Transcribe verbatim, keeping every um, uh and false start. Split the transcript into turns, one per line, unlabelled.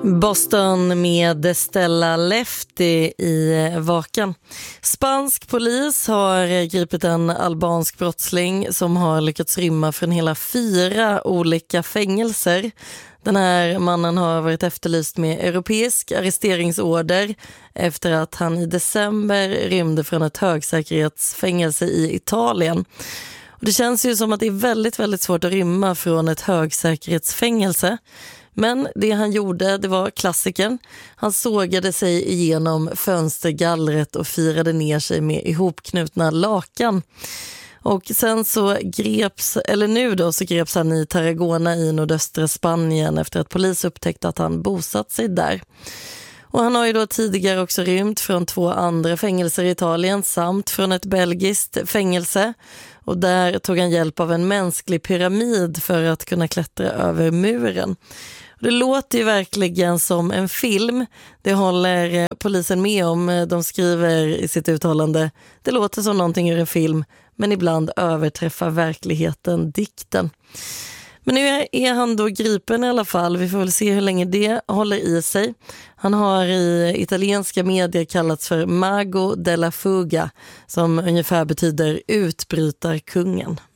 Boston med Stella Lefty i vakan. Spansk polis har gripit en albansk brottsling som har lyckats rymma från hela fyra olika fängelser. Den här mannen har varit efterlyst med europeisk arresteringsorder efter att han i december rymde från ett högsäkerhetsfängelse i Italien. Och det känns ju som att det är väldigt, väldigt svårt att rymma från ett högsäkerhetsfängelse. Men det han gjorde, det var klassikern. Han sågade sig igenom fönstergallret och firade ner sig med ihopknutna lakan. Och sen så greps, eller nu då så greps han i Tarragona i nordöstra Spanien efter att polis upptäckte att han bosatt sig där. Och han har ju då tidigare också rymt från två andra fängelser i Italien samt från ett belgiskt fängelse. Och där tog han hjälp av en mänsklig pyramid för att kunna klättra över muren. Och det låter ju verkligen som en film. Det håller polisen med om. De skriver i sitt uttalande: det låter som någonting ur en film, men ibland överträffar verkligheten dikten. Men nu är han då gripen i alla fall. Vi får väl se hur länge det håller i sig. Han har i italienska medier kallats för Mago della Fuga, som ungefär betyder utbrytarkungen.